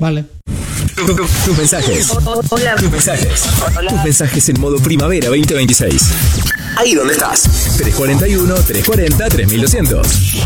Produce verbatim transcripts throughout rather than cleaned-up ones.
Vale. Tus mensajes. Hola. Tus mensajes. Hola. Tus mensajes en modo primavera veinte veintiséis. Ahí donde estás. tres cuarenta y uno, tres cuarenta, tres mil doscientos.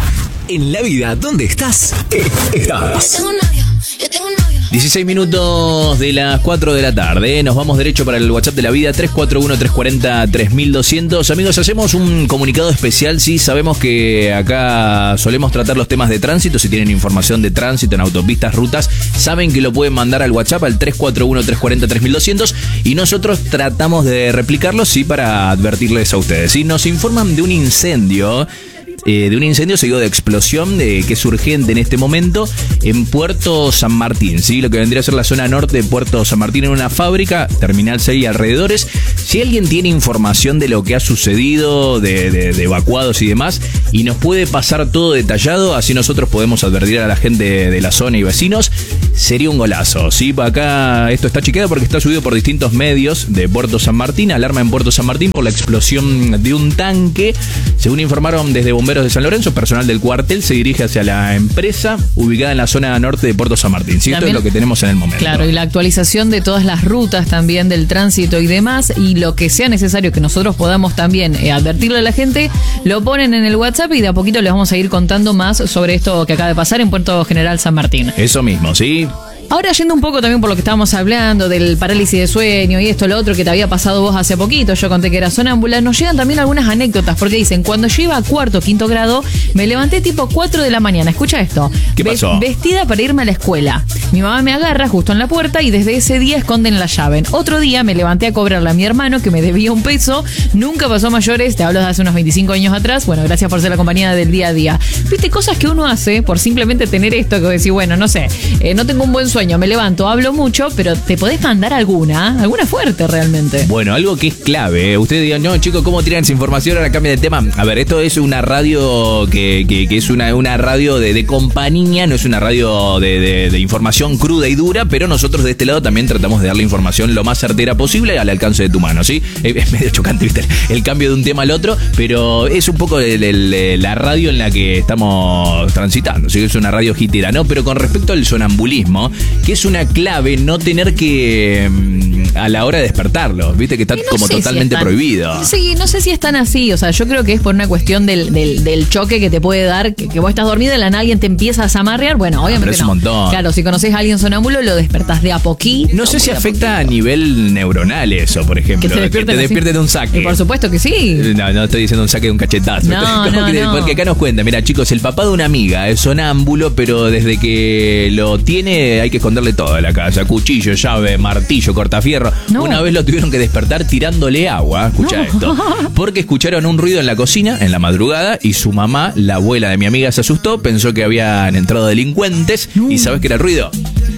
En la vida, ¿dónde estás? Eh, estás. Tengo un novio, yo tengo un novio. dieciséis minutos de las cuatro de la tarde. Nos vamos derecho para el WhatsApp de la vida, tres cuatro uno, tres cuarenta, tres mil doscientos. Amigos, hacemos un comunicado especial. Sí, sabemos que acá solemos tratar los temas de tránsito. Si tienen información de tránsito en autopistas, rutas, saben que lo pueden mandar al WhatsApp al tres cuatro uno, tres cuarenta, tres mil doscientos. Y nosotros tratamos de replicarlo, sí, para advertirles a ustedes. Si nos informan de un incendio... Eh, de un incendio seguido de explosión eh, que es urgente en este momento en Puerto San Martín, ¿sí? Lo que vendría a ser la zona norte de Puerto San Martín, en una fábrica, Terminal seis y alrededores. Si alguien tiene información de lo que ha sucedido, de, de, de evacuados y demás, y nos puede pasar todo detallado, así nosotros podemos advertir a la gente de, de la zona y vecinos, sería un golazo, ¿sí? Acá esto está chequeado porque está subido por distintos medios de Puerto San Martín. Alarma en Puerto San Martín por la explosión de un tanque. Según informaron desde Bomberos de San Lorenzo, personal del cuartel se dirige hacia la empresa ubicada en la zona norte de Puerto San Martín. ¿Sí? Esto es lo que tenemos en el momento. Claro, y la actualización de todas las rutas también del tránsito y demás, y lo que sea necesario que nosotros podamos también eh, advertirle a la gente, lo ponen en el WhatsApp y de a poquito les vamos a ir contando más sobre esto que acaba de pasar en Puerto General San Martín. Eso mismo, ¿sí? Ahora, yendo un poco también por lo que estábamos hablando del parálisis de sueño y esto, lo otro que te había pasado vos hace poquito, yo conté que era sonámbula, nos llegan también algunas anécdotas, porque dicen, cuando yo iba a cuarto, quinto grado, me levanté tipo cuatro de la mañana, escucha esto, ¿qué pasó? Vestida para irme a la escuela. Mi mamá me agarra justo en la puerta y desde ese día esconden la llave. Otro día me levanté a cobrarle a mi hermano que me debía un peso, nunca pasó mayores, te hablo de hace unos veinticinco años atrás, bueno, gracias por ser la compañía del día a día. Viste, cosas que uno hace por simplemente tener esto, que vos decís, bueno, no sé, eh, no tengo un buen sueño, me levanto, hablo mucho, pero te podés mandar alguna, alguna fuerte realmente. Bueno, algo que es clave, ¿eh? Ustedes digan, no, chicos, ¿cómo tiran esa información? Ahora cambia de tema. A ver, esto es una radio que, que, que es una, una radio de, de compañía, no es una radio de, de, de información cruda y dura, pero nosotros de este lado también tratamos de darle información lo más certera posible al alcance de tu mano, ¿sí? Es medio chocante, ¿viste? El cambio de un tema al otro, pero es un poco de, de, de la radio en la que estamos transitando, ¿sí? Es una radio hitera, ¿no? Pero con respecto al sonambulismo, que es una clave no tener que a la hora de despertarlo, viste que está no como totalmente si están, prohibido. Sí, no sé si es tan así, o sea, yo creo que es por una cuestión del, del, del choque que te puede dar, que, que vos estás dormido y la nada alguien te empieza a zamarrear, bueno, obviamente ah, pero es no. un montón. Claro, si conoces a alguien sonámbulo lo despertás de a poquito. No sé si afecta a nivel neuronal eso, por ejemplo, que te despierten, que te despierten de un saque. Y por supuesto que sí. No, no estoy diciendo un saque de un cachetazo. No, no, que, no. Porque acá nos cuenta, mira chicos, el papá de una amiga es sonámbulo, pero desde que lo tiene hay que esconderle todo de la casa, cuchillo, llave, martillo, cortafierro. No. Una vez lo tuvieron que despertar tirándole agua, escucha no. esto, porque escucharon un ruido en la cocina en la madrugada y su mamá, la abuela de mi amiga, se asustó, pensó que habían entrado delincuentes no. y ¿sabes qué era el ruido?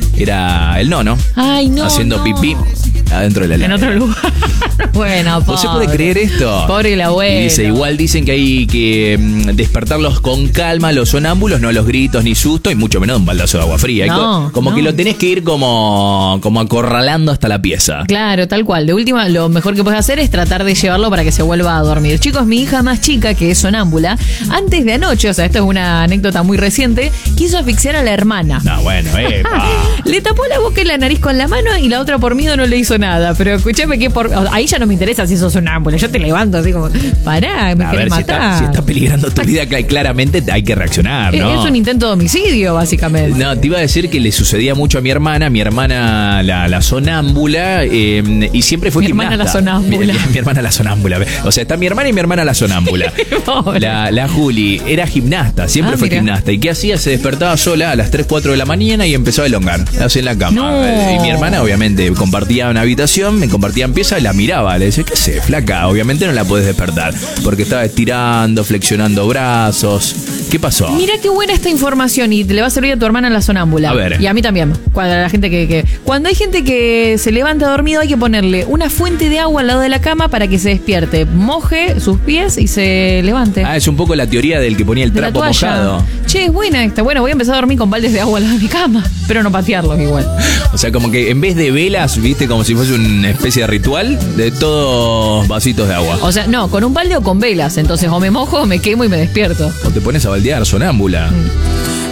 Era el nono. Ay, no, haciendo no. pipí adentro de la En otro lugar. Bueno, pobre. ¿No se puede creer esto? Pobre el abuelo. Y dice, igual dicen que hay que mm, despertarlos con calma, los sonámbulos, no los gritos ni susto, y mucho menos un baldazo de agua fría. No, como no. que lo tenés que ir como, como acorralando hasta la pieza. Claro, tal cual. De última, lo mejor que puedes hacer es tratar de llevarlo para que se vuelva a dormir. Chicos, mi hija más chica, que es sonámbula, antes de anoche, o sea, esto es una anécdota muy reciente, quiso asfixiar a la hermana. No, bueno, epa. Le tapó la boca y la nariz con la mano y la otra por miedo no le hizo nada. Pero escúchame que por ahí ya no me interesa si sos sonámbula. Yo te levanto así como, pará, me a querés ver, matar. Si está, si está peligrando tu vida, claramente hay que reaccionar, ¿no? Es un intento de homicidio, básicamente. No, te iba a decir que le sucedía mucho a mi hermana, mi hermana la, la sonámbula, eh, y siempre fue mi gimnasta. hermana la sonámbula. Mi, mi, mi hermana la sonámbula. O sea, está mi hermana y mi hermana la sonámbula. la, la Juli era gimnasta, siempre ah, fue mira. gimnasta. ¿Y qué hacía? Se despertaba sola a las tres, cuatro de la mañana y empezaba a elongar, así en la cama. No. Y mi hermana, obviamente, compartía una habitación, me compartían pieza, la miraba, le decía, ¿qué sé, flaca? Obviamente no la podés despertar, porque estaba estirando, flexionando brazos. ¿Qué pasó? Mira qué buena esta información y le va a servir a tu hermana la sonámbula. A ver. Y a mí también. Cuando la gente que, que cuando hay gente que se levanta dormido hay que ponerle una fuente de agua al lado de la cama para que se despierte, moje sus pies y se levante. Ah, es un poco la teoría del que ponía el de trapo mojado. Che, es buena esta. Bueno, voy a empezar a dormir con baldes de agua al lado de mi cama, pero no patearlos igual. O sea, como que en vez de velas, viste, como si fuese una especie de ritual, de todos vasitos de agua. O sea, no, con un balde o con velas. Entonces o me mojo o me quemo y me despierto. O te pones a baldear, sonámbula. Mm.